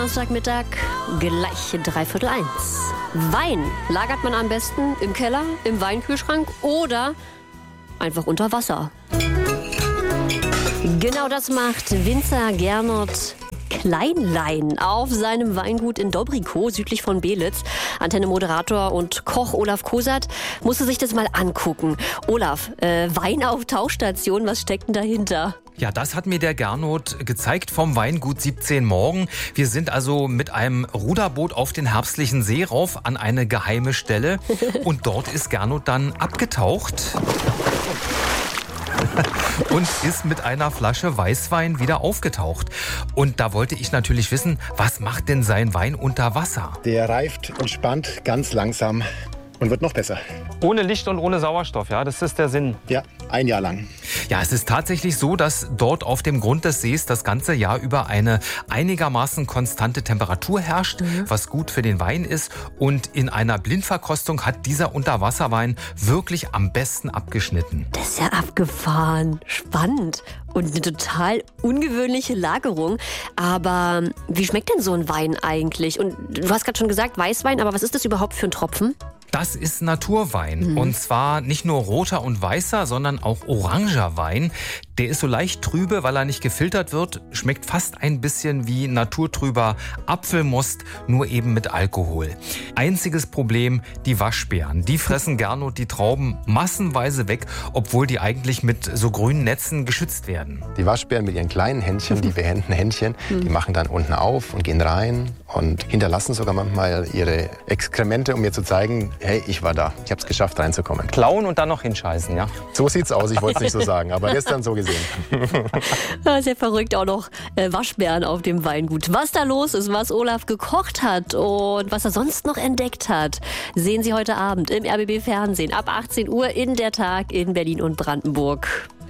Samstagmittag, gleich 1:45. Wein lagert man am besten im Keller, im Weinkühlschrank oder einfach unter Wasser. Genau das macht Winzer Gernot Kleinlein auf seinem Weingut in Dobrikow, südlich von Belitz. Antenne-Moderator und Koch Olaf Kosat musste sich das mal angucken. Olaf, Wein auf Tauchstation, was steckt denn dahinter? Ja, das hat mir der Gernot gezeigt vom Weingut 17 Morgen. Wir sind also mit einem Ruderboot auf den herbstlichen See rauf an eine geheime Stelle. Und dort ist Gernot dann abgetaucht und ist mit einer Flasche Weißwein wieder aufgetaucht. Und da wollte ich natürlich wissen, was macht denn sein Wein unter Wasser? Der reift entspannt, ganz langsam und wird noch besser. Ohne Licht und ohne Sauerstoff, ja, das ist der Sinn. Ja, ein Jahr lang. Ja, es ist tatsächlich so, dass dort auf dem Grund des Sees das ganze Jahr über eine einigermaßen konstante Temperatur herrscht, was gut für den Wein ist. Und in einer Blindverkostung hat dieser Unterwasserwein wirklich am besten abgeschnitten. Das ist ja abgefahren. Spannend. Und eine total ungewöhnliche Lagerung. Aber wie schmeckt denn so ein Wein eigentlich? Und du hast gerade schon gesagt, Weißwein, aber was ist das überhaupt für ein Tropfen? Das ist Naturwein. Und zwar nicht nur roter und weißer, sondern auch oranger Wein. Der ist so leicht trübe, weil er nicht gefiltert wird. Schmeckt fast ein bisschen wie naturtrüber Apfelmost, nur eben mit Alkohol. Einziges Problem, die Waschbären. Die fressen Gernot die Trauben massenweise weg, obwohl die eigentlich mit so grünen Netzen geschützt werden. Die Waschbären mit ihren kleinen Händchen, die behenden Händchen, die machen dann unten auf und gehen rein und hinterlassen sogar manchmal ihre Exkremente, um mir zu zeigen, hey, ich war da. Ich habe es geschafft, reinzukommen. Klauen und dann noch hinscheißen, ja? So sieht's aus, ich wollte es nicht so sagen, aber gestern so gesehen. Sehr verrückt, auch noch Waschbären auf dem Weingut. Was da los ist, was Olaf gekocht hat und was er sonst noch entdeckt hat, sehen Sie heute Abend im RBB Fernsehen ab 18 Uhr in der Tag in Berlin und Brandenburg.